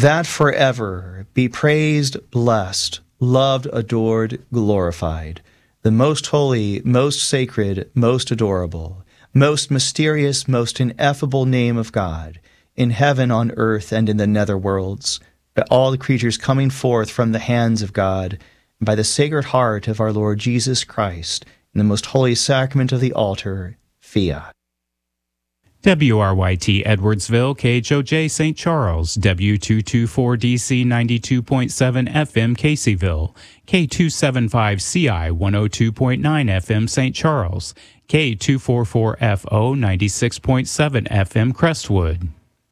that forever be praised, blessed, loved, adored, glorified, the most holy, most sacred, most adorable, most mysterious, most ineffable name of God, in heaven, on earth, and in the nether worlds, by all the creatures coming forth from the hands of God, and by the Sacred Heart of our Lord Jesus Christ, in the most holy sacrament of the altar, Fiat. WRYT Edwardsville, KHOJ St. Charles, W224DC 92.7 FM Caseyville, K275CI 102.9 FM St. Charles, K244FO 96.7 FM Crestwood.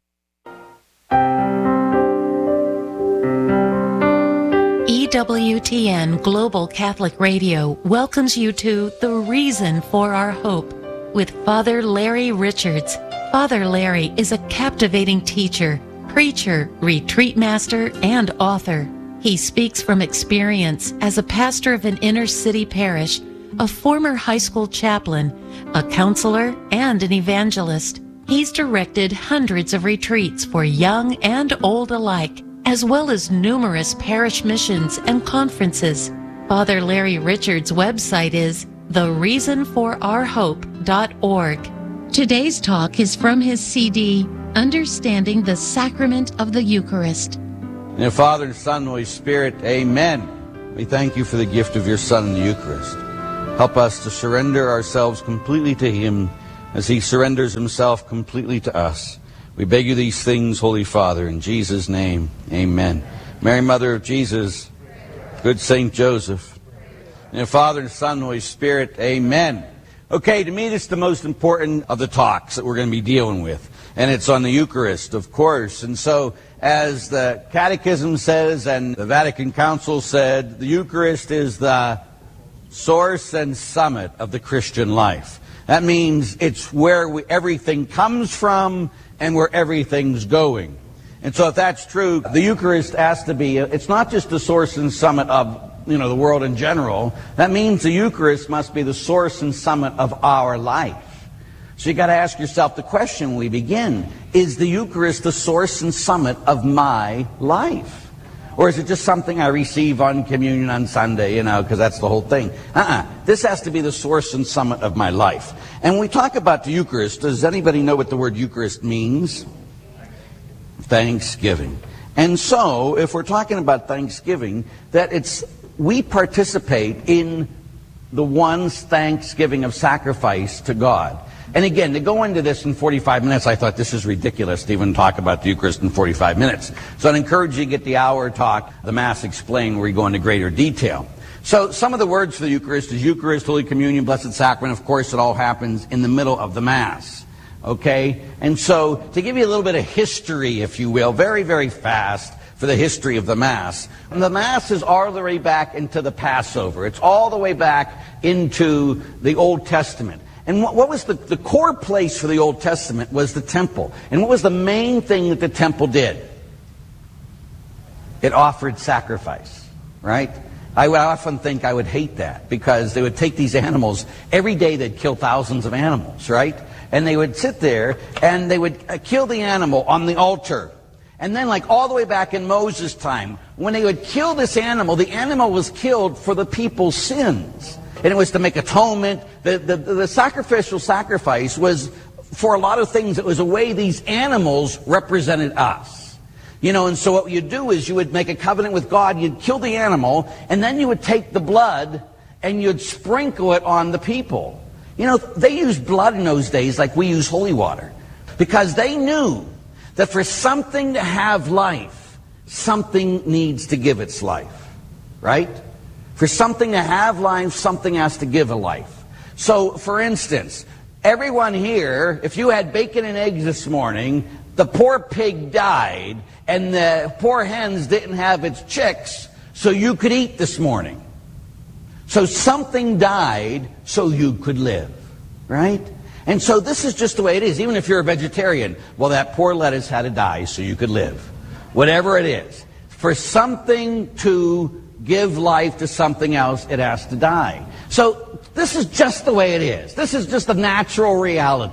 EWTN Global Catholic Radio welcomes you to The Reason for Our Hope with Father Larry Richards. Father Larry is a captivating teacher, preacher, retreat master, and author. He speaks from experience as a pastor of an inner-city parish, a former high school chaplain, a counselor, and an evangelist. He's directed hundreds of retreats for young and old alike, as well as numerous parish missions and conferences. Father Larry Richards' website is thereasonforourhope.org. Today's talk is from his CD, Understanding the Sacrament of the Eucharist. In the Father, and Son, and Holy Spirit, amen. We thank you for the gift of your Son in the Eucharist. Help us to surrender ourselves completely to him as he surrenders himself completely to us. We beg you these things, Holy Father, in Jesus' name, amen. Mary, Mother of Jesus, good Saint Joseph, in the Father, and Son, and Holy Spirit, amen. Okay, to me this is the most important of the talks that we're going to be dealing with. And it's on the Eucharist, of course. And so, as the Catechism says and the Vatican Council said, the Eucharist is the source and summit of the Christian life. That means it's where everything comes from and where everything's going. And so if that's true, the Eucharist has to be, it's not just the source and summit of the world in general. That means the Eucharist must be the source and summit of our life. So you got to ask yourself the question when we begin, is the Eucharist the source and summit of my life? Or is it just something I receive on communion on Sunday, because that's the whole thing? This has to be the source and summit of my life. And when we talk about the Eucharist, does anybody know what the word Eucharist means? Thanksgiving. And so, if we're talking about Thanksgiving, we participate in the one's thanksgiving of sacrifice to God. And again, to go into this in 45 minutes, I thought this is ridiculous to even talk about the Eucharist in 45 minutes. So I'd encourage you to get the hour talk, the Mass Explained, where we go into greater detail. So some of the words for the Eucharist is Eucharist, Holy Communion, Blessed Sacrament. Of course, it all happens in the middle of the Mass. Okay? And so, to give you a little bit of history, if you will, very, very fast, for the history of the Mass. And the Mass is all the way back into the Passover. It's all the way back into the Old Testament. And what was the core place for the Old Testament was the temple. And what was the main thing that the temple did? It offered sacrifice, right? I would often think I would hate that, because they would take these animals. Every day they'd kill thousands of animals, right? And they would sit there and they would kill the animal on the altar. And then, all the way back in Moses' time, when they would kill this animal, the animal was killed for the people's sins. And it was to make atonement. The sacrificial sacrifice was, for a lot of things, it was a way these animals represented us. And so what you'd do is you would make a covenant with God, you'd kill the animal, and then you would take the blood and you'd sprinkle it on the people. They used blood in those days like we use holy water, because they knew that for something to have life, something needs to give its life, right? For something to have life, something has to give a life. So, for instance, everyone here, if you had bacon and eggs this morning, the poor pig died, and the poor hens didn't have its chicks, so you could eat this morning. So something died so you could live, right? And so this is just the way it is. Even if you're a vegetarian, well, that poor lettuce had to die so you could live. Whatever it is. For something to give life to something else, it has to die. So this is just the way it is. This is just a natural reality.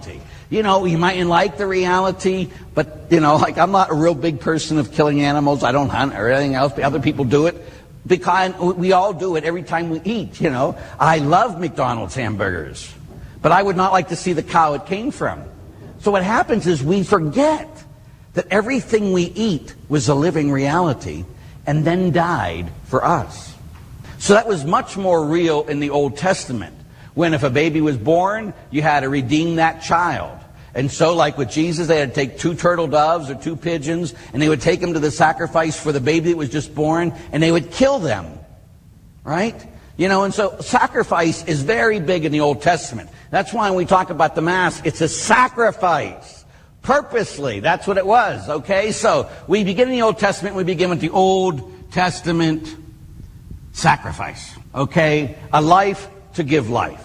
You know, you mightn't like the reality, but, you know, like I'm not a real big person of killing animals. I don't hunt or anything else, but other people do it. Because we all do it every time we eat, you know. I love McDonald's hamburgers, but I would not like to see the cow it came from. So what happens is we forget that everything we eat was a living reality and then died for us. So that was much more real in the Old Testament, when if a baby was born, you had to redeem that child. And so like with Jesus, they had to take 2 turtle doves or 2 pigeons, and they would take them to the sacrifice for the baby that was just born, and they would kill them. Right? You know, and so sacrifice is very big in the Old Testament. That's why when we talk about the Mass, it's a sacrifice. Purposely. That's what it was. Okay? So we begin in the Old Testament, we begin with the Old Testament sacrifice. Okay? A life to give life.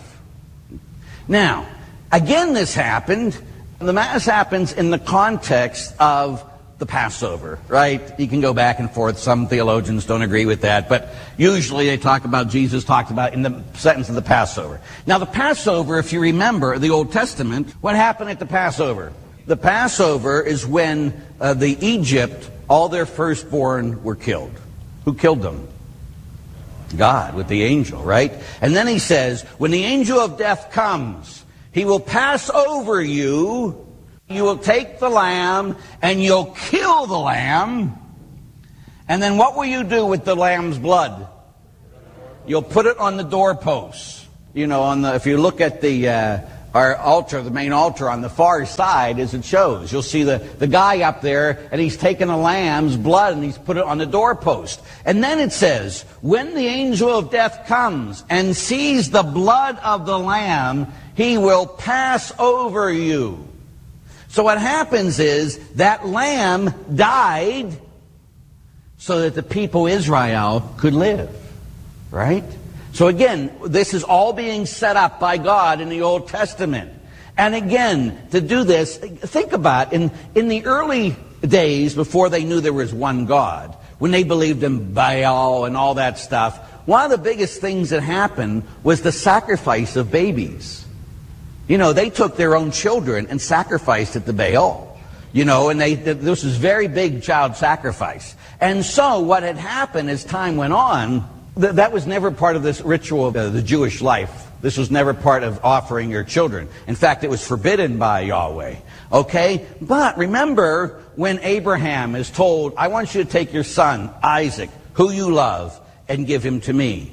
Now, again this happened. The Mass happens in the context of the Passover, right? You can go back and forth. Some theologians don't agree with that, but usually they talk about, Jesus talked about in the sentence of the Passover. Now the Passover, if you remember the Old Testament, what happened at the Passover? The Passover is when the Egypt, all their firstborn were killed. Who killed them? God, with the angel, right? And then he says, when the angel of death comes, he will pass over you, you will take the lamb, and you'll kill the lamb. And then what will you do with the lamb's blood? You'll put it on the doorposts. You know, if you look at our altar, the main altar on the far side, as it shows, you'll see the guy up there, and he's taken a lamb's blood and he's put it on the doorpost. And then it says, when the angel of death comes and sees the blood of the lamb, he will pass over you. So what happens is that lamb died so that the people Israel could live. Right? So again, this is all being set up by God in the Old Testament. And again, to do this, think about in the early days before they knew there was one God, when they believed in Baal and all that stuff, one of the biggest things that happened was the sacrifice of babies. You know, they took their own children and sacrificed at the Baal. You know, and this was very big child sacrifice. And so what had happened as time went on, that was never part of this ritual of the Jewish life. This was never part of offering your children. In fact, it was forbidden by Yahweh. Okay? But remember when Abraham is told, I want you to take your son, Isaac, who you love, and give him to me.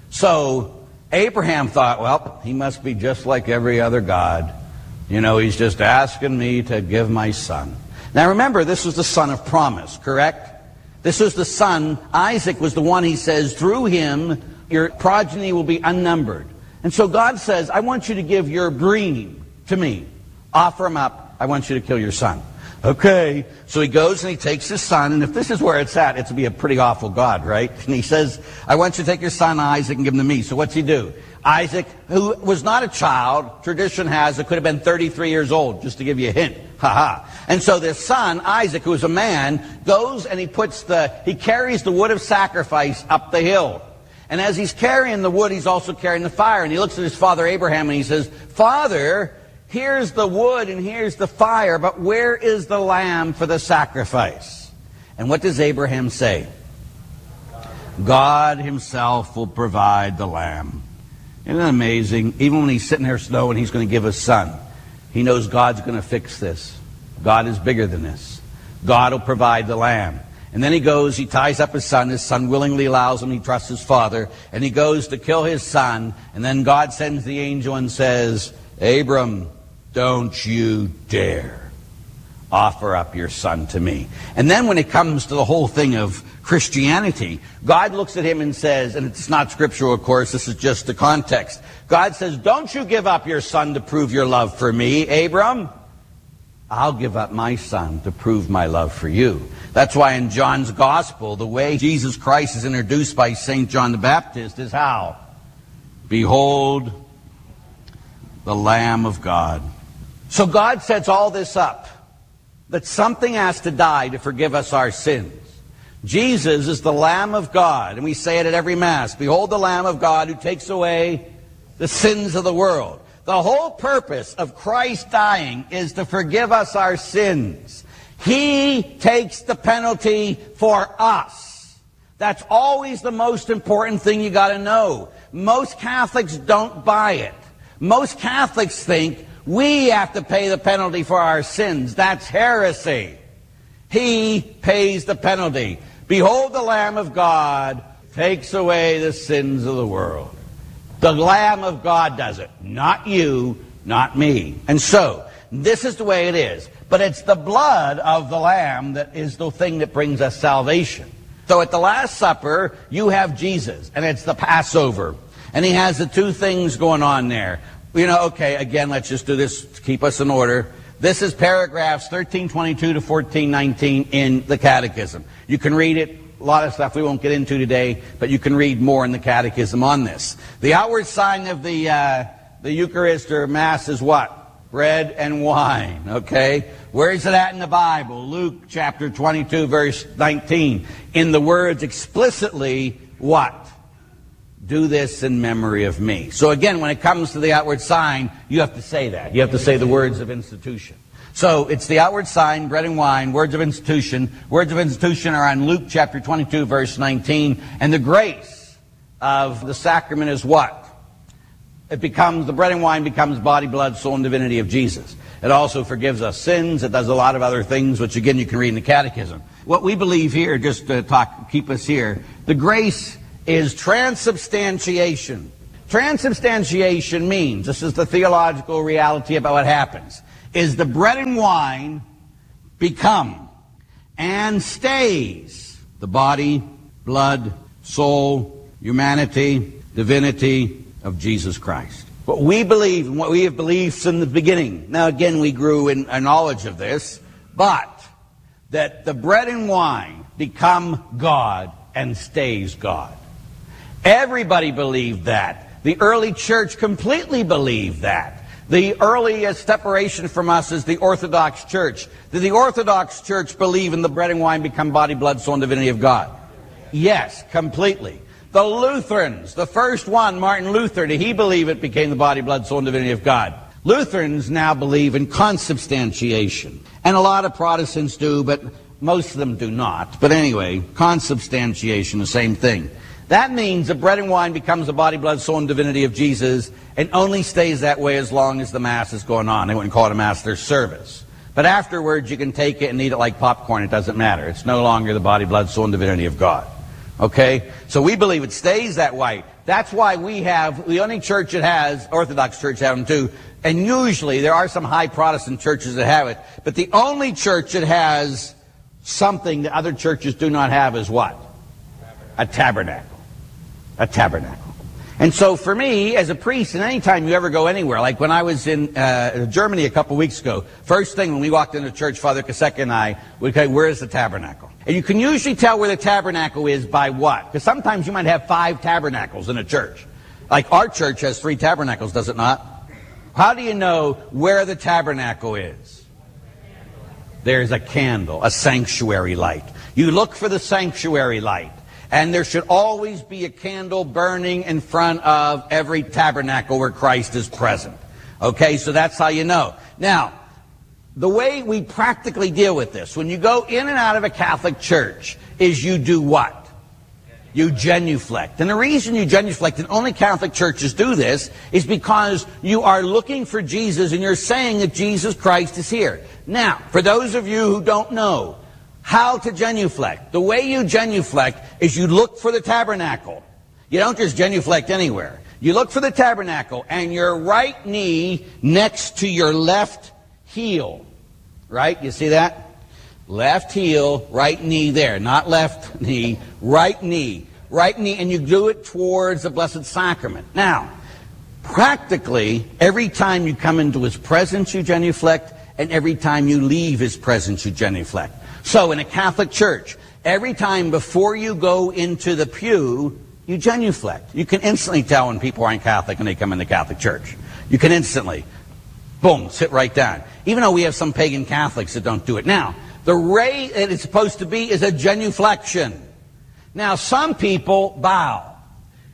So Abraham thought, well, he must be just like every other God. You know, he's just asking me to give my son. Now remember, this was the son of promise, correct? This was the son, Isaac was the one, he says, through him, your progeny will be unnumbered. And so God says, I want you to give your bream to me. Offer him up. I want you to kill your son. Okay. So he goes and he takes his son, and if this is where it's at, it'll be a pretty awful God, right? And he says, I want you to take your son Isaac and give him to me. So what's he do? Isaac, who was not a child, tradition has, it could have been 33 years old, just to give you a hint. Ha-ha. And so this son, Isaac, who is a man, goes and he carries the wood of sacrifice up the hill. And as he's carrying the wood, he's also carrying the fire. And he looks at his father Abraham and he says, Father, here's the wood and here's the fire, but where is the lamb for the sacrifice? And what does Abraham say? God himself will provide the lamb. Isn't that amazing? Even when he's sitting there snowing, he's going to give his son. He knows God's going to fix this. God is bigger than this. God will provide the lamb. And then he goes, he ties up his son. His son willingly allows him. He trusts his father. And he goes to kill his son. And then God sends the angel and says, Abram, don't you dare offer up your son to me. And then when it comes to the whole thing of Christianity, God looks at him and says, and it's not scriptural, of course, this is just the context. God says, don't you give up your son to prove your love for me, Abram. I'll give up my son to prove my love for you. That's why in John's Gospel, the way Jesus Christ is introduced by St. John the Baptist is how? Behold, the Lamb of God. So God sets all this up, that something has to die to forgive us our sins. Jesus is the Lamb of God, and we say it at every Mass. Behold the Lamb of God who takes away the sins of the world. the whole purpose of Christ dying is to forgive us our sins. He takes the penalty for us. That's always the most important thing you got to know. Most Catholics don't buy it. Most Catholics think we have to pay the penalty for our sins. That's heresy. He pays the penalty. Behold the Lamb of God takes away the sins of the world. The Lamb of God does it. Not you, not me. And so, this is the way it is. But it's the blood of the Lamb that is the thing that brings us salvation. So at the Last Supper, you have Jesus, and it's the Passover. And he has the two things going on there. You know, okay, again, let's just do this to keep us in order. This is paragraphs 1322 to 1419 in the Catechism. You can read it. A lot of stuff we won't get into today, but you can read more in the Catechism on this. The outward sign of the Eucharist or Mass is what? Bread and wine, okay? Where is it at in the Bible? Luke chapter 22, verse 19. In the words explicitly, what? Do this in memory of me. So again, when it comes to the outward sign, you have to say that. You have to say the words of institution. So it's the outward sign, bread and wine, words of institution. Words of institution are on Luke chapter 22, verse 19. And the grace of the sacrament is what? It becomes, the bread and wine becomes body, blood, soul, and divinity of Jesus. It also forgives us sins. It does a lot of other things, which again you can read in the Catechism. What we believe here, just to keep us here, the grace is transubstantiation. Transubstantiation means, this is the theological reality about what happens, is the bread and wine become and stays the body, blood, soul, humanity, divinity of Jesus Christ. What we believe and what we have believed from the beginning, now again we grew in a knowledge of this, but that the bread and wine become God and stays God. Everybody believed that. The early church completely believed that. The earliest separation from us is the Orthodox Church. Did the Orthodox Church believe in the bread and wine become body, blood, soul, and divinity of God? Yes, completely. The Lutherans, the first one, Martin Luther, did he believe it became the body, blood, soul, and divinity of God? Lutherans now believe in consubstantiation. And a lot of Protestants do, but most of them do not. But anyway, consubstantiation, the same thing. That means the bread and wine becomes the body, blood, soul, and divinity of Jesus, and only stays that way as long as the Mass is going on. They wouldn't call it a Mass, their service. But afterwards, you can take it and eat it like popcorn. It doesn't matter. It's no longer the body, blood, soul, and divinity of God. Okay? So we believe it stays that way. That's why we have, the only church that has, Orthodox Church have them too, and usually there are some high Protestant churches that have it, but the only church that has something that other churches do not have is what? A tabernacle. A tabernacle. And so for me, as a priest, and anytime you ever go anywhere, like when I was in Germany a couple weeks ago, first thing when we walked into church, Father Kaseka and I would say, where is the tabernacle? And you can usually tell where the tabernacle is by what? Because sometimes you might have 5 tabernacles in a church. Like our church has 3 tabernacles, does it not? How do you know where the tabernacle is? There's a candle, a sanctuary light. You look for the sanctuary light. And there should always be a candle burning in front of every tabernacle where Christ is present. Okay, so that's how you know. Now, the way we practically deal with this, when you go in and out of a Catholic church, is you do what? You genuflect. And the reason you genuflect, and only Catholic churches do this, is because you are looking for Jesus and you're saying that Jesus Christ is here. Now, for those of you who don't know how to genuflect, the way you genuflect is you look for the tabernacle. You don't just genuflect anywhere. You look for the tabernacle and your right knee next to your left heel. Right? You see that? Left heel, right knee there. Not left knee, right knee. Right knee, and you do it towards the Blessed Sacrament. Now, practically, every time you come into His presence, you genuflect, and every time you leave His presence, you genuflect. So in a Catholic church, every time before you go into the pew, you genuflect. You can instantly tell when people aren't Catholic and they come in the Catholic church. You can instantly, boom, sit right down. Even though we have some pagan Catholics that don't do it. Now, the way that it's supposed to be is a genuflection. Now, some people bow.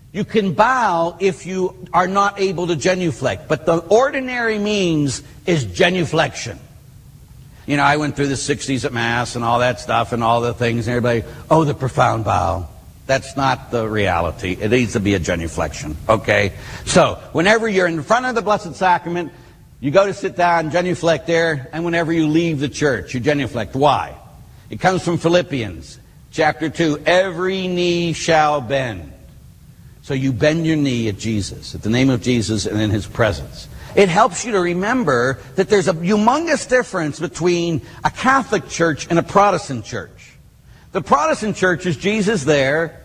You can bow if you are not able to genuflect, but the ordinary means is genuflection. You know, I went through the 60s at Mass and all that stuff and all the things, and everybody, oh, the profound bow. That's not the reality. It needs to be a genuflection, okay? So, whenever you're in front of the Blessed Sacrament, you go to sit down, genuflect there, and whenever you leave the church, you genuflect. Why? It comes from Philippians, chapter 2, every knee shall bend. So you bend your knee at Jesus, at the name of Jesus and in His presence. It helps you to remember that there's a humongous difference between a Catholic church and a Protestant church. The Protestant church, is Jesus there?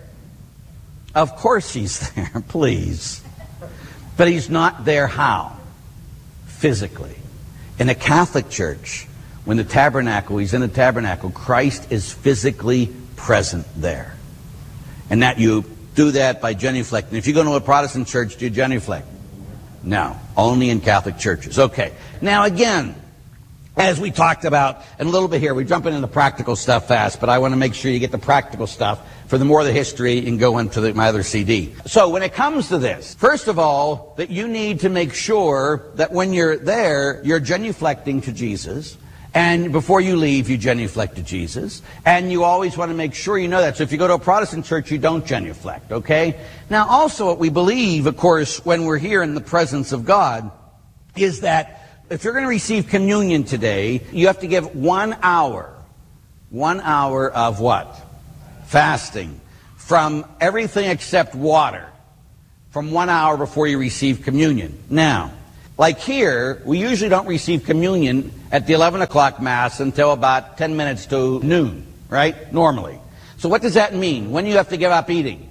Of course He's there, please. But He's not there how? Physically. In a Catholic church, when the tabernacle, He's in the tabernacle, Christ is physically present there. And that you do that by genuflecting. If you go to a Protestant church, do you genuflect? No, only in Catholic churches. Okay. Now again, as we talked about, and a little bit here, we jump into the practical stuff fast, but I want to make sure you get the practical stuff for the more of the history and go into my other CD. So when it comes to this, first of all, that you need to make sure that when you're there, you're genuflecting to Jesus. And before you leave, you genuflect to Jesus. And you always want to make sure you know that. So if you go to a Protestant church, you don't genuflect, okay? Now, also what we believe, of course, when we're here in the presence of God, is that if you're going to receive communion today, you have to give 1 hour. 1 hour of what? Fasting. From everything except water. From 1 hour before you receive communion. Now, like here, we usually don't receive communion at the 11 o'clock Mass until about 10 minutes to noon, right? Normally. So what does that mean? When you have to give up eating?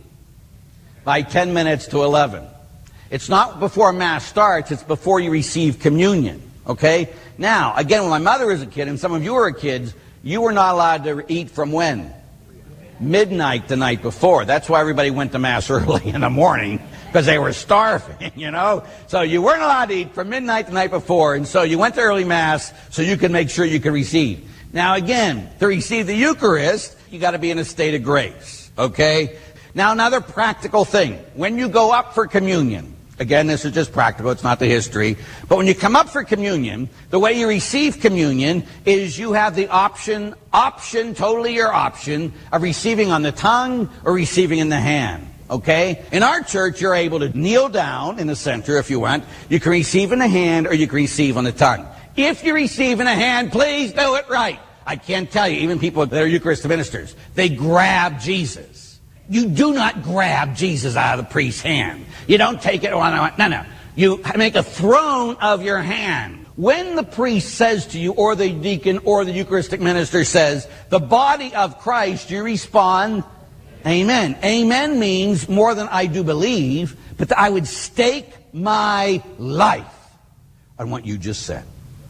By 10 minutes to 11. It's not before Mass starts, it's before you receive communion, okay? Now, again, when my mother was a kid, and some of you were kids, you were not allowed to eat from when? Midnight the night before. That's why everybody went to Mass early in the morning, because they were starving, you know? So you weren't allowed to eat from midnight the night before, and so you went to early Mass so you could make sure you could receive. Now again, to receive the Eucharist, you got to be in a state of grace, okay? Now another practical thing. When you go up for communion, again, this is just practical, it's not the history, but when you come up for communion, the way you receive communion is you have the option, totally your option, of receiving on the tongue or receiving in the hand. Okay? In our church, you're able to kneel down in the center if you want. You can receive in the hand or you can receive on the tongue. If you receive in the hand, please do it right. I can't tell you, even people that are Eucharistic ministers, they grab Jesus. You do not grab Jesus out of the priest's hand. You don't take it, no. You make a throne of your hand. When the priest says to you, or the deacon, or the Eucharistic minister says, the body of Christ, you respond, Amen. Amen means more than I do believe, but that I would stake my life on what you just said.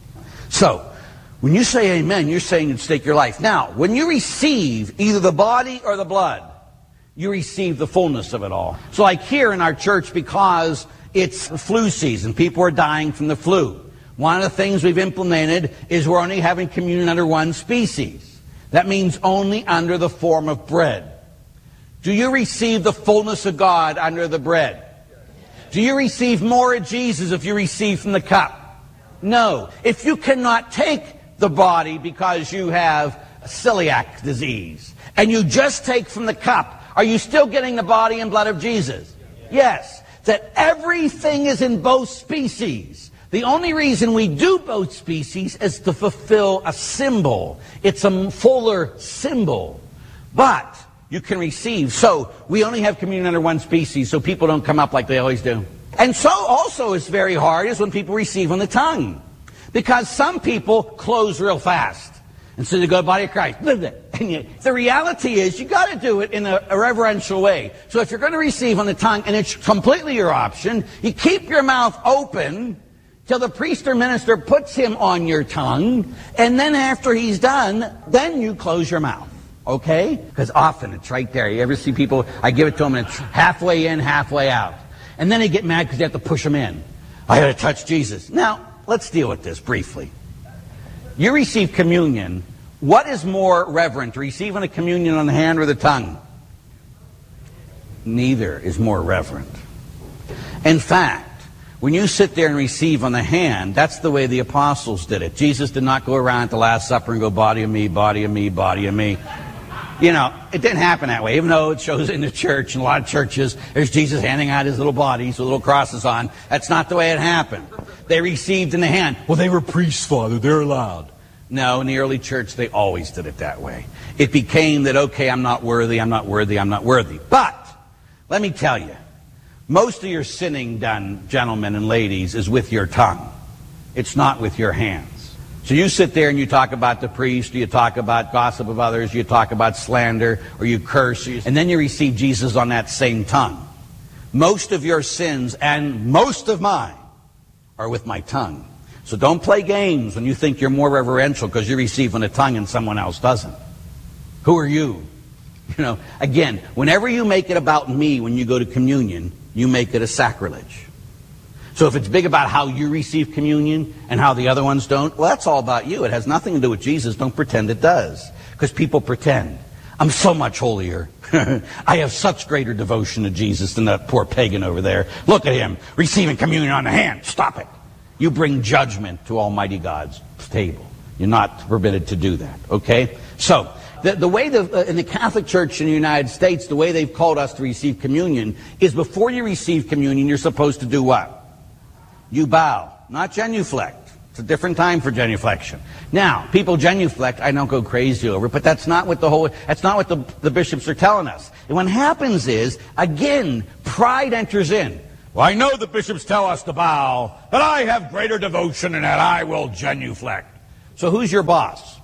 So, when you say amen, you're saying you'd stake your life. Now, when you receive either the body or the blood, you receive the fullness of it all. So like here in our church, because it's flu season, people are dying from the flu. One of the things we've implemented is we're only having communion under one species. That means only under the form of bread. Do you receive the fullness of God under the bread? Do you receive more of Jesus if you receive from the cup? No. If you cannot take the body because you have celiac disease and you just take from the cup, are you still getting the body and blood of Jesus? Yes. That everything is in both species. The only reason we do both species is to fulfill a symbol. It's a fuller symbol. But you can receive. So we only have communion under one species, so people don't come up like they always do. And so also it's very hard is when people receive on the tongue. Because some people close real fast. And so they go, body of Christ. And the reality is you got to do it in a reverential way. So if you're going to receive on the tongue, and it's completely your option, you keep your mouth open till the priest or minister puts him on your tongue. And then after he's done, then you close your mouth. Okay? Because often it's right there. You ever see people, I give it to them and it's halfway in, halfway out. And then they get mad because they have to push them in. I got to touch Jesus. Now, let's deal with this briefly. You receive communion. What is more reverent, receiving a communion on the hand or the tongue? neither is more reverent. In fact, when you sit there and receive on the hand, that's the way the apostles did it. Jesus did not go around at the Last Supper and go, body of me, body of me, body of me. You know, it didn't happen that way, even though it shows in the church, in a lot of churches, there's Jesus handing out his little bodies with little crosses on. That's not the way it happened. They received in the hand. Well, they were priests, Father, they're allowed. No, in the early church, they always did it that way. It became that, okay, I'm not worthy, I'm not worthy, I'm not worthy. But, let me tell you, most of your sinning done, gentlemen and ladies, is with your tongue. It's not with your hands. So you sit there and you talk about the priest, or you talk about gossip of others, you talk about slander, or you curse, and then you receive Jesus on that same tongue. Most of your sins, and most of mine, are with my tongue. So don't play games when you think you're more reverential because you receive on the tongue and someone else doesn't. Who are you? You know, again, whenever you make it about me when you go to communion, you make it a sacrilege. So if it's big about how you receive communion and how the other ones don't, well, that's all about you. It has nothing to do with Jesus. Don't pretend it does. Because people pretend. I'm so much holier. I have such greater devotion to Jesus than that poor pagan over there. Look at him, receiving communion on the hand. Stop it. You bring judgment to Almighty God's table. You're not permitted to do that, okay? So, the way in the Catholic Church in the United States, the way they've called us to receive communion is before you receive communion, you're supposed to do what? You bow, not genuflect. It's a different time for genuflection. Now, people genuflect, I don't go crazy over it, but that's not what the bishops are telling us. And what happens is, again, pride enters in. Well, I know the bishops tell us to bow, but I have greater devotion and that I will genuflect. So who's your boss?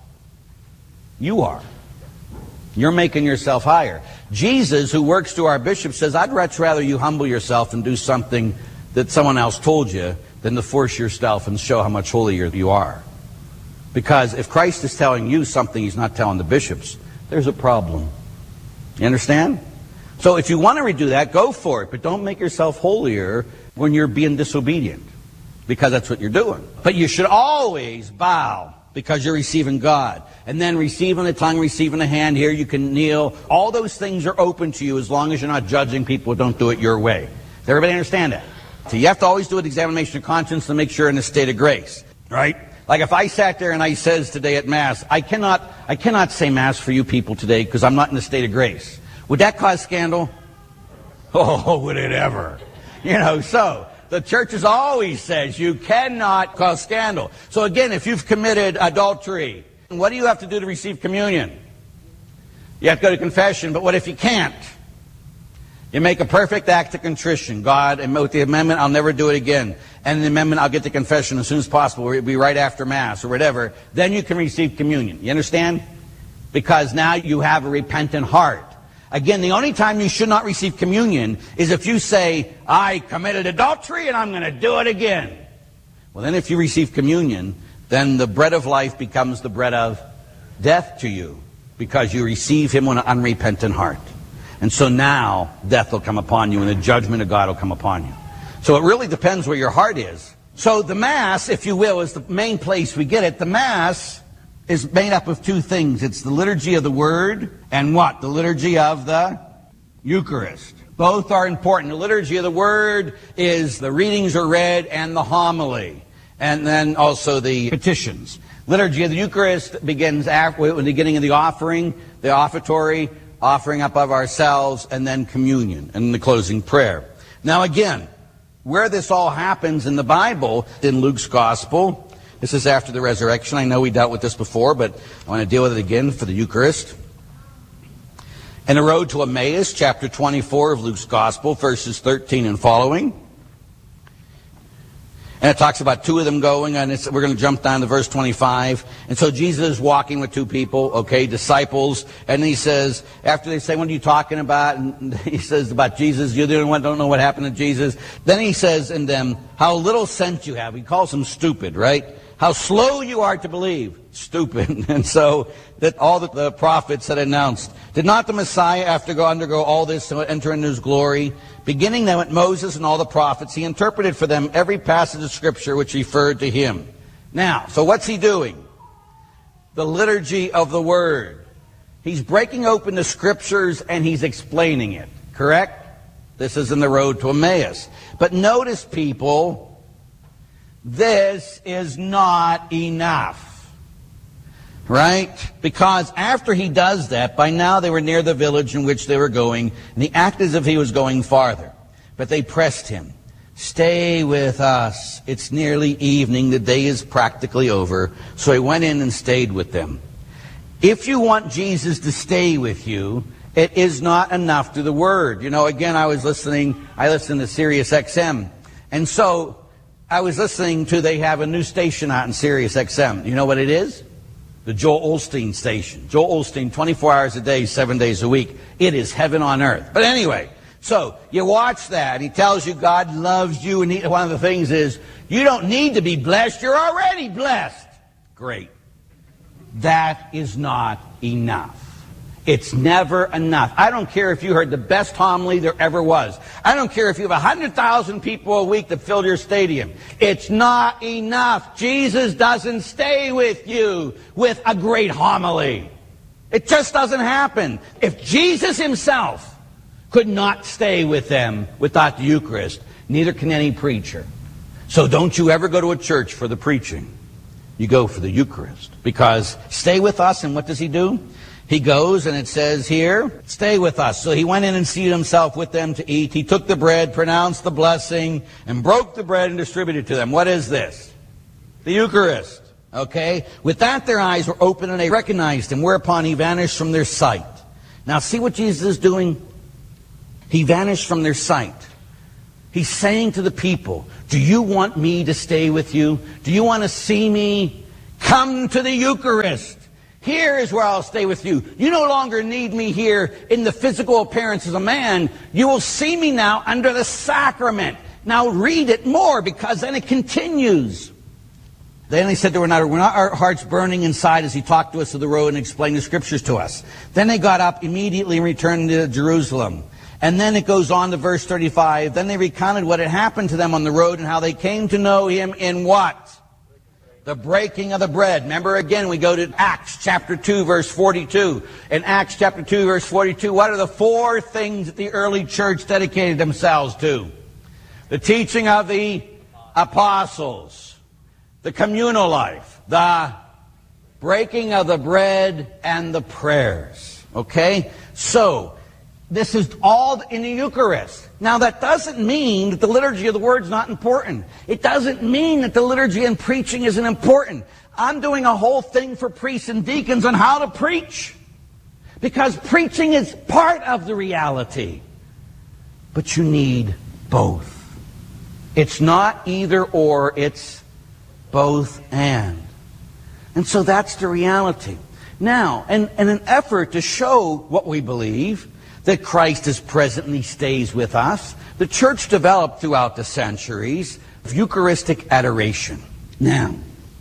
You are. You're making yourself higher. Jesus, who works through our bishops, says, I'd much rather you humble yourself and do something that someone else told you than to force yourself and show how much holier you are. Because if Christ is telling you something he's not telling the bishops, there's a problem. You understand? So if you want to redo that, go for it. But don't make yourself holier when you're being disobedient. Because that's what you're doing. But you should always bow because you're receiving God. And then receiving the tongue, receiving the hand, here you can kneel. All those things are open to you as long as you're not judging people who don't do it your way. Does everybody understand that? So you have to always do an examination of conscience to make sure you're in a state of grace. Right? Like if I sat there and I says today at Mass, I cannot say Mass for you people today because I'm not in a state of grace. Would that cause scandal? Oh, would it ever? You know, so the church always says you cannot cause scandal. So again, if you've committed adultery, what do you have to do to receive communion? You have to go to confession, but what if you can't? You make a perfect act of contrition. God, and with the amendment, I'll never do it again. And the amendment, I'll get to confession as soon as possible. It'll be right after Mass or whatever. Then you can receive communion. You understand? Because now you have a repentant heart. Again, the only time you should not receive communion is if you say, I committed adultery and I'm going to do it again. Well, then if you receive communion, then the bread of life becomes the bread of death to you because you receive him with an unrepentant heart. And so now death will come upon you and the judgment of God will come upon you. So it really depends where your heart is. So the Mass, if you will, is the main place we get it. The Mass is made up of two things. It's the liturgy of the Word and what? The liturgy of the Eucharist. Both are important. The liturgy of the Word is the readings are read and the homily. And then also the petitions. Liturgy of the Eucharist begins with the beginning of the offering, the offertory, offering up of ourselves, and then communion, and the closing prayer. Now again, where this all happens in the Bible, in Luke's Gospel, this is after the resurrection. I know we dealt with this before, but I want to deal with it again for the Eucharist. In the road to Emmaus, chapter 24 of Luke's Gospel, verses 13 and following. And it talks about two of them going, and we're going to jump down to verse 25. And so Jesus is walking with two people, okay, disciples, and he says, after they say, what are you talking about? And he says about Jesus, you're the only one who don't know what happened to Jesus. Then he says in them, how little sense you have. He calls them stupid, right? How slow you are to believe. Stupid. And so that all that the prophets had announced. Did not the Messiah have to undergo all this to enter into his glory? Beginning then with Moses and all the prophets, he interpreted for them every passage of Scripture which referred to him. Now, so what's he doing? The liturgy of the Word. He's breaking open the Scriptures and he's explaining it. Correct? This is in the road to Emmaus. But notice, people, this is not enough. Right? Because after he does that, by now they were near the village in which they were going, and he acted as if he was going farther. But they pressed him. Stay with us. It's nearly evening. The day is practically over. So he went in and stayed with them. If you want Jesus to stay with you, it is not enough to the Word. You know, again, I listened to Sirius XM. And so I was listening to, they have a new station out in Sirius XM. You know what it is? The Joel Osteen station. Joel Osteen, 24 hours a day, 7 days a week. It is heaven on earth. But anyway, so you watch that. He tells you God loves you. And one of the things is, you don't need to be blessed. You're already blessed. Great. That is not enough. It's never enough. I don't care if you heard the best homily there ever was. I don't care if you have 100,000 people a week that fill your stadium. It's not enough. Jesus doesn't stay with you with a great homily. It just doesn't happen. If Jesus himself could not stay with them without the Eucharist, neither can any preacher. So don't you ever go to a church for the preaching. You go for the Eucharist. Because stay with us, and what does he do? He goes, and it says here, stay with us. So he went in and seated himself with them to eat. He took the bread, pronounced the blessing, and broke the bread and distributed to them. What is this? The Eucharist. Okay? With that, their eyes were open, and they recognized him, whereupon he vanished from their sight. Now, see what Jesus is doing? He vanished from their sight. He's saying to the people, do you want me to stay with you? Do you want to see me? Come to the Eucharist. Here is where I'll stay with you. You no longer need me here in the physical appearance as a man. You will see me now under the sacrament. Now read it more, because then it continues. Then he said, were not our hearts burning inside as he talked to us of the road and explained the scriptures to us? Then they got up immediately and returned to Jerusalem. And then it goes on to verse 35. Then they recounted what had happened to them on the road and how they came to know him in what? The breaking of the bread. Remember, again, we go to Acts chapter 2, verse 42. In Acts chapter 2, verse 42, what are the four things that the early church dedicated themselves to? The teaching of the apostles, the communal life, the breaking of the bread, and the prayers. Okay? So, this is all in the Eucharist. Now, that doesn't mean that the liturgy of the Word is not important. It doesn't mean that the liturgy and preaching isn't important. I'm doing a whole thing for priests and deacons on how to preach. Because preaching is part of the reality. But you need both. It's not either or, it's both and. And so that's the reality. Now, in an effort to show what we believe, that Christ is present and he stays with us, the church developed throughout the centuries Eucharistic adoration. Now,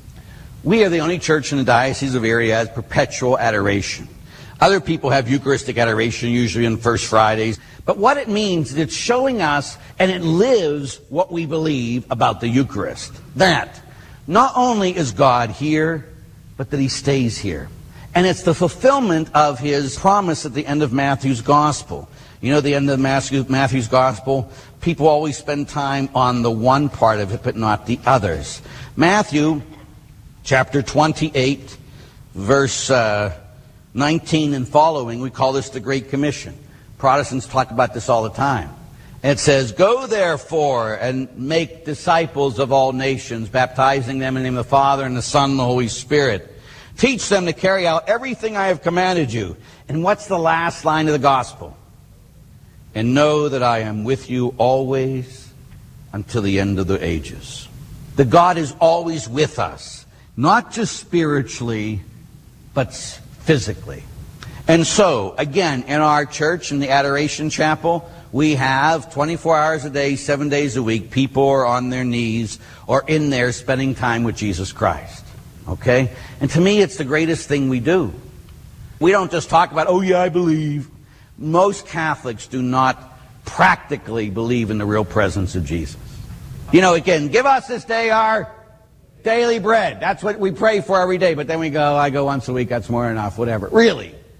we are the only church in the Diocese of Erie that has perpetual adoration. Other people have Eucharistic adoration, usually on First Fridays. But what it means is it's showing us, and it lives what we believe about the Eucharist. That not only is God here, but that he stays here. And it's the fulfillment of his promise at the end of Matthew's Gospel. You know, the end of Matthew's Gospel, people always spend time on the one part of it, but not the others. Matthew chapter 28, verse 19 and following, we call this the Great Commission. Protestants talk about this all the time. And it says, go therefore and make disciples of all nations, baptizing them in the name of the Father and the Son and the Holy Spirit. Teach them to carry out everything I have commanded you. And what's the last line of the gospel? And know that I am with you always until the end of the ages. That God is always with us. Not just spiritually, but physically. And so, again, in our church, in the Adoration Chapel, we have 24 hours a day, 7 days a week, people are on their knees or in there spending time with Jesus Christ. Okay? And to me, it's the greatest thing we do. We don't just talk about, oh yeah, I believe. Most Catholics do not practically believe in the real presence of Jesus. You know, again, give us this day our daily bread. That's what we pray for every day. But then we go, I go once a week, that's more than enough, whatever. Really?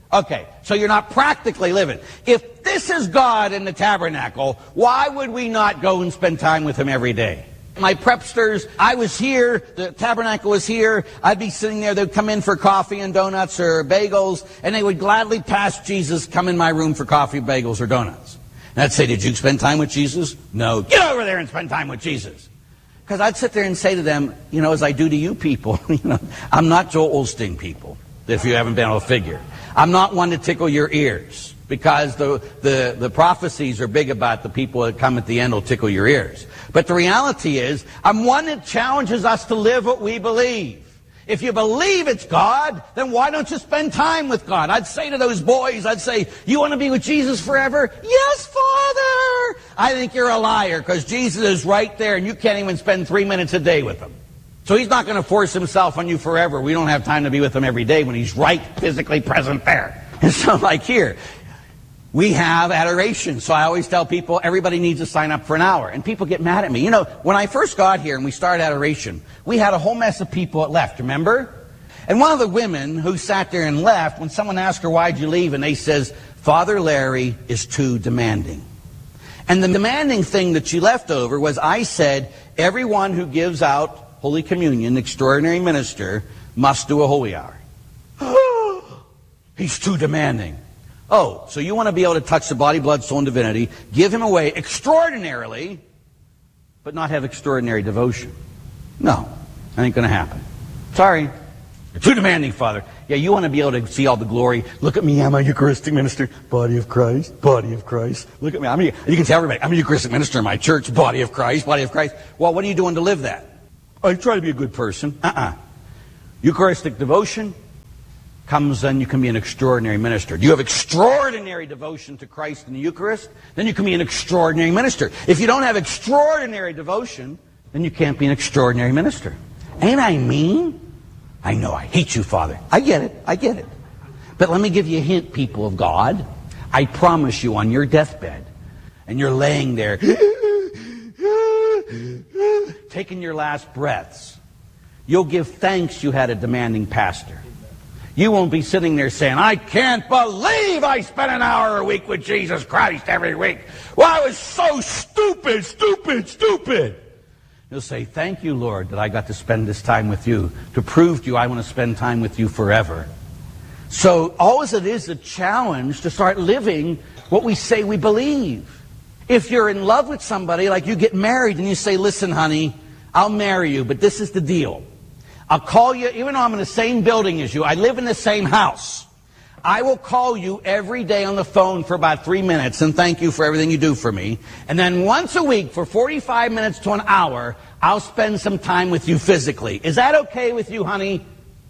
Okay, so you're not practically living. If this is God in the tabernacle, why would we not go and spend time with him every day? My prepsters, I was here, the tabernacle was here, I'd be sitting there, they'd come in for coffee and donuts or bagels, and they would gladly pass Jesus, come in my room for coffee, bagels, or donuts. And I'd say, did you spend time with Jesus? No. Get over there and spend time with Jesus. Because I'd sit there and say to them, you know, as I do to you people, you know, I'm not Joel Osteen, people, if you haven't been able to figure. I'm not one to tickle your ears, because the prophecies are big about the people that come at the end will tickle your ears. But the reality is, I'm one that challenges us to live what we believe. If you believe it's God, then why don't you spend time with God? I'd say to those boys, I'd say, you want to be with Jesus forever? Yes, Father! I think you're a liar, because Jesus is right there, and you can't even spend 3 minutes a day with him. So he's not going to force himself on you forever. We don't have time to be with him every day when he's right physically present there. And so like here, we have adoration. So I always tell people, everybody needs to sign up for an hour. And people get mad at me. You know, when I first got here and we started adoration, we had a whole mess of people that left, remember? And one of the women who sat there and left, when someone asked her, why'd you leave? And they says, Father Larry is too demanding. And the demanding thing that she left over was, I said, everyone who gives out Holy Communion, extraordinary minister, must do a holy hour. He's too demanding. Oh, so you want to be able to touch the body, blood, soul, and divinity, give him away extraordinarily, but not have extraordinary devotion. No, that ain't going to happen. Sorry. You're too demanding, Father. Yeah, you want to be able to see all the glory. Look at me, I'm a Eucharistic minister. Body of Christ, body of Christ. Look at me. You can tell everybody, I'm a Eucharistic minister in my church. Body of Christ, body of Christ. Well, what are you doing to live that? I try to be a good person. Eucharistic devotion comes, then you can be an extraordinary minister. Do you have extraordinary devotion to Christ in the Eucharist? Then you can be an extraordinary minister. If you don't have extraordinary devotion, then you can't be an extraordinary minister. Ain't I mean? I know, I hate you, Father. I get it. But let me give you a hint, people of God. I promise you, on your deathbed, and you're laying there, taking your last breaths, you'll give thanks you had a demanding pastor. You won't be sitting there saying, I can't believe I spent an hour a week with Jesus Christ every week. Well, I was so stupid. You'll say, thank you, Lord, that I got to spend this time with you, to prove to you I want to spend time with you forever. So always it is a challenge to start living what we say we believe. If you're in love with somebody, like you get married and you say, listen, honey, I'll marry you, but this is the deal. I'll call you, even though I'm in the same building as you, I live in the same house. I will call you every day on the phone for about 3 minutes and thank you for everything you do for me. And then once a week for 45 minutes to an hour, I'll spend some time with you physically. Is that okay with you, honey?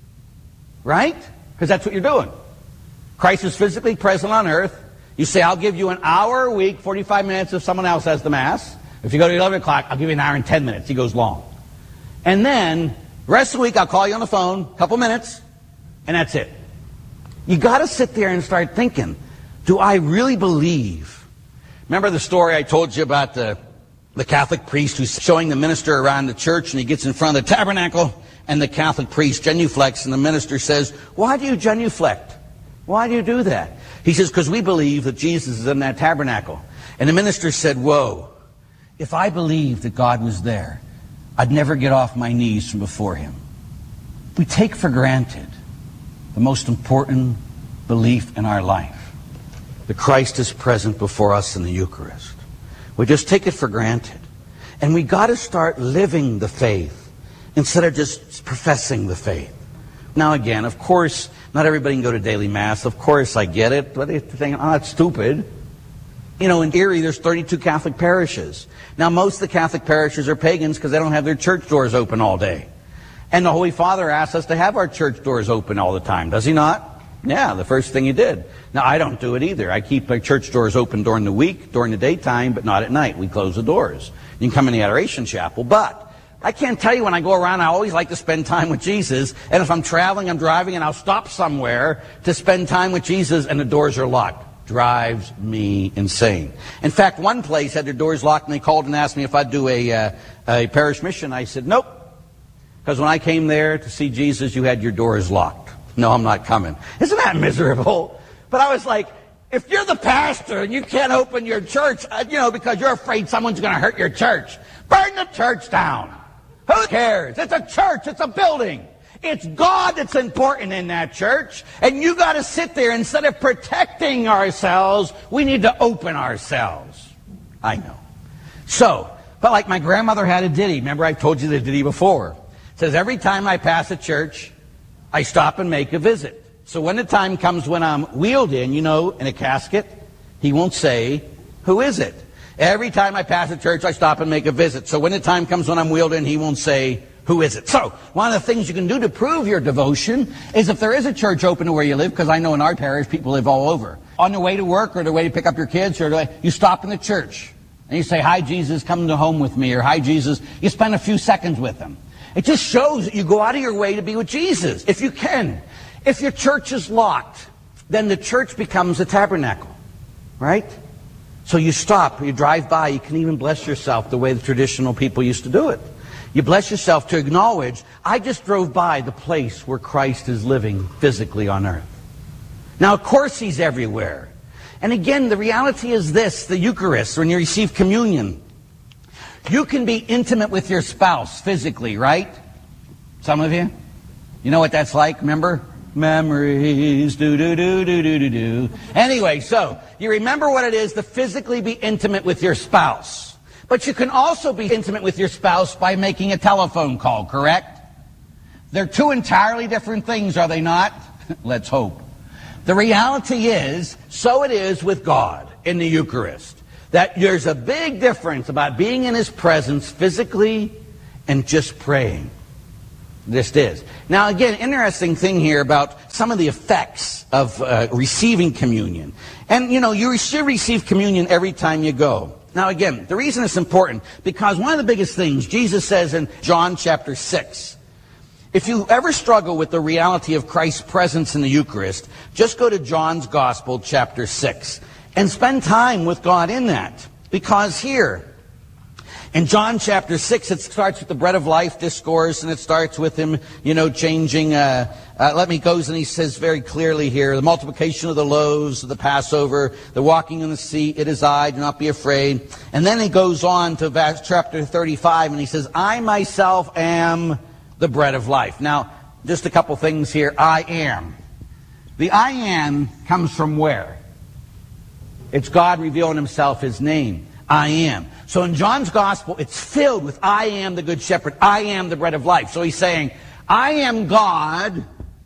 Right? Because that's what you're doing. Christ is physically present on earth. You say, I'll give you an hour a week, 45 minutes if someone else has the Mass. If you go to 11 o'clock, I'll give you an hour and 10 minutes. He goes long. And then, the rest of the week, I'll call you on the phone, a couple minutes, and that's it. You got to sit there and start thinking, do I really believe? Remember the story I told you about the Catholic priest who's showing the minister around the church, and he gets in front of the tabernacle, and the Catholic priest genuflects, and the minister says, why do you genuflect? Why do you do that? He says, because we believe that Jesus is in that tabernacle. And the minister said, whoa, if I believed that God was there, I'd never get off my knees from before him. We take for granted the most important belief in our life, that Christ is present before us in the Eucharist. We just take it for granted. And we got to start living the faith instead of just professing the faith. Now again, of course, not everybody can go to daily Mass. Of course, I get it. But they think, oh, it's stupid. You know, in Erie, there's 32 Catholic parishes. Now, most of the Catholic parishes are pagans because they don't have their church doors open all day. And the Holy Father asks us to have our church doors open all the time, does he not? Yeah, the first thing he did. Now, I don't do it either. I keep my church doors open during the week, during the daytime, but not at night. We close the doors. You can come in the Adoration Chapel, but I can't tell you, when I go around, I always like to spend time with Jesus. And if I'm traveling, I'm driving, and I'll stop somewhere to spend time with Jesus, and the doors are locked. Drives me insane. In fact, one place had their doors locked, and they called and asked me if I'd do a parish mission. I said, nope. Because when I came there to see Jesus, you had your doors locked. No, I'm not coming. Isn't that miserable? But I was like, if you're the pastor and you can't open your church, because you're afraid someone's going to hurt your church, burn the church down. Who cares? It's a church. It's a building. It's God that's important in that church. And you got to sit there. Instead of protecting ourselves, we need to open ourselves. I know. So, but like my grandmother had a ditty. Remember, I've told you the ditty before. It says, every time I pass a church, I stop and make a visit. So when the time comes when I'm wheeled in, in a casket, he won't say, who is it? Every time I pass a church, I stop and make a visit. So when the time comes when I'm wheeled in, he won't say, who is it? So one of the things you can do to prove your devotion is if there is a church open to where you live, because I know in our parish people live all over. On the way to work or the way to pick up your kids, you stop in the church and you say, hi, Jesus, come to home with me, or hi, Jesus. You spend a few seconds with them. It just shows that you go out of your way to be with Jesus, if you can. If your church is locked, then the church becomes a tabernacle, right? So you stop, you drive by, you can even bless yourself the way the traditional people used to do it. You bless yourself to acknowledge, I just drove by the place where Christ is living physically on earth. Now, of course, he's everywhere. And again, the reality is this, the Eucharist, when you receive communion, you can be intimate with your spouse physically, right? Some of you? You know what that's like, remember? Memories, do-do-do-do-do-do-do. Anyway, so you remember what it is to physically be intimate with your spouse. But you can also be intimate with your spouse by making a telephone call, correct? They're two entirely different things, are they not? Let's hope. The reality is, so it is with God in the Eucharist, that there's a big difference about being in his presence physically and just praying. This is. Now again, interesting thing here about some of the effects of receiving communion. And you should receive communion every time you go. Now again, the reason it's important, because one of the biggest things, Jesus says in John chapter 6, if you ever struggle with the reality of Christ's presence in the Eucharist, just go to John's Gospel chapter 6 and spend time with God in that. Because here, in John chapter 6, it starts with the bread of life discourse, and it starts with him, changing, goes and he says very clearly here, the multiplication of the loaves, the Passover, the walking on the sea, it is I, do not be afraid. And then he goes on to chapter 35, and he says, I myself am the bread of life. Now, just a couple things here. I am. The I am comes from where? It's God revealing himself, his name. I am. So in John's Gospel, it's filled with I am the good shepherd. I am the bread of life. So he's saying, I am God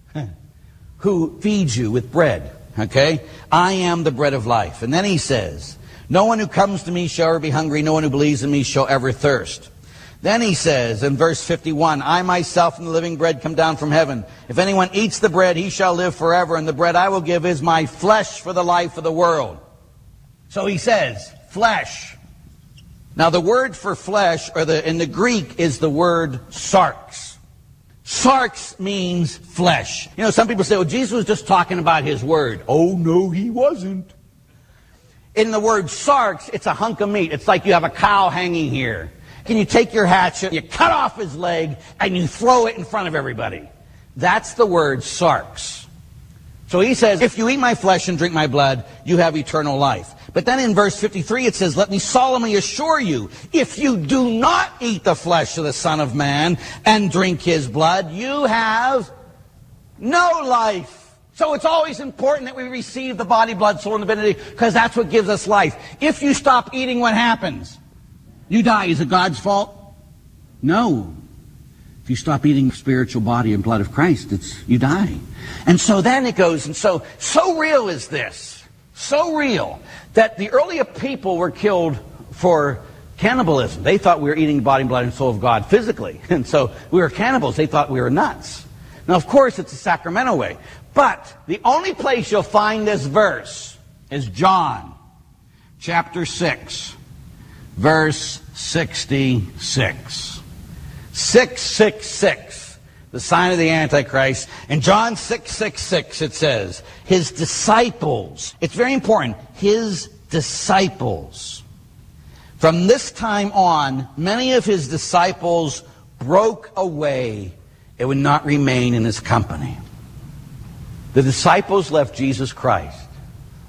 who feeds you with bread. Okay? I am the bread of life. And then he says, no one who comes to me shall ever be hungry. No one who believes in me shall ever thirst. Then he says in verse 51, I myself am the living bread come down from heaven. If anyone eats the bread, he shall live forever. And the bread I will give is my flesh for the life of the world. So he says, flesh. Now the word for flesh, in the Greek, is the word sarx. Sarx means flesh. Some people say, well, Jesus was just talking about his word. Oh, no, he wasn't. In the word sarx, it's a hunk of meat. It's like you have a cow hanging here. And you take your hatchet, you cut off his leg, and you throw it in front of everybody. That's the word sarx. So he says, if you eat my flesh and drink my blood, you have eternal life. But then in verse 53 it says, let me solemnly assure you, if you do not eat the flesh of the Son of Man and drink his blood, you have no life. So it's always important that we receive the body, blood, soul, and divinity, because that's what gives us life. If you stop eating, what happens? You die. Is it God's fault? No. If you stop eating the spiritual body and blood of Christ, you die. And so then it goes, and so real is this. So real that the earlier people were killed for cannibalism. They thought we were eating the body, blood, and soul of God physically. And so we were cannibals. They thought we were nuts. Now, of course, it's a Sacramento way. But the only place you'll find this verse is John chapter 6, verse 66. 666, the sign of the Antichrist. In John 6:66 it says, his disciples, it's very important, his disciples. From this time on, many of his disciples broke away and would not remain in his company. The disciples left Jesus Christ.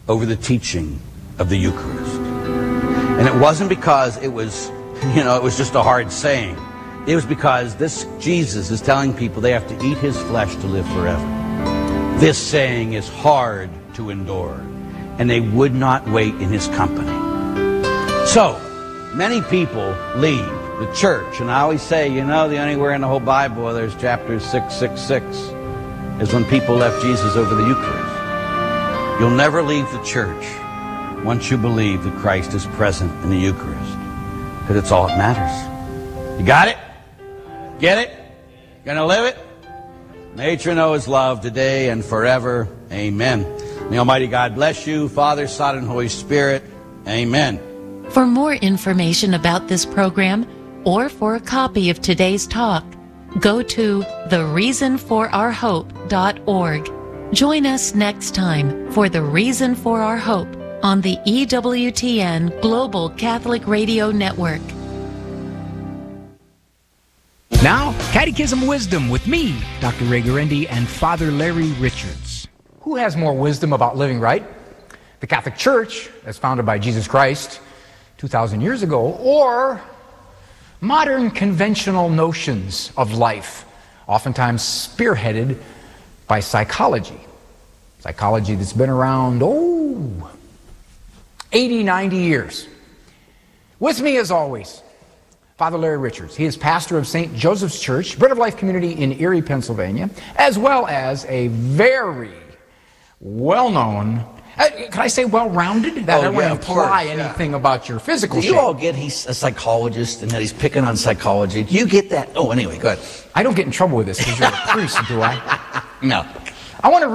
over the teaching of the Eucharist. And it wasn't because it was, it was just a hard saying. It was because this Jesus is telling people they have to eat his flesh to live forever. This saying is hard to endure, and they would not wait in his company. So, many people leave the church, and I always say, the only where in the whole Bible where there's chapter 666 is when people left Jesus over the Eucharist. You'll never leave the church once you believe that Christ is present in the Eucharist, because it's all that matters. You got it? Get it? Gonna live it? May you know his love today and forever. Amen. May Almighty God bless you, Father, Son, and Holy Spirit. Amen. For more information about this program or for a copy of today's talk, go to thereasonforourhope.org. Join us next time for The Reason for Our Hope on the EWTN Global Catholic Radio Network. Now, Catechism Wisdom with me, Dr. Ray Guarendi, and Father Larry Richards. Who has more wisdom about living right? The Catholic Church, as founded by Jesus Christ 2,000 years ago, or modern conventional notions of life, oftentimes spearheaded by psychology. Psychology that's been around, 80, 90 years. With me, as always, Father Larry Richards. He is pastor of St. Joseph's Church, Bread of Life Community in Erie, Pennsylvania, as well as a very well-known, can I say well-rounded? That I don't want to imply anything about your physical shape. You all get he's a psychologist and that he's picking on psychology. Do you get that? Oh, anyway, go ahead. I don't get in trouble with this because you're a priest, do I? No. I want to